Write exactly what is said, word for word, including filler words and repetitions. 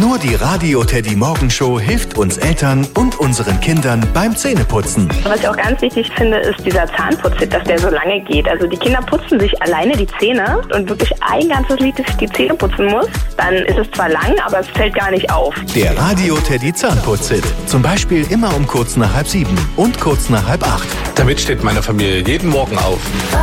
Nur die Radio Teddy Morgenshow hilft uns Eltern und unseren Kindern beim Zähneputzen. Was ich auch ganz wichtig finde, ist dieser Zahnputztipp, dass der so lange geht. Also die Kinder putzen sich alleine die Zähne und wirklich ein ganzes Lied sich die Zähne putzen muss. Dann ist es zwar lang, aber es fällt gar nicht auf. Der Radio Teddy Zahnputztipp. Zum Beispiel immer um kurz nach halb sieben und kurz nach halb acht. Damit steht meine Familie jeden Morgen auf.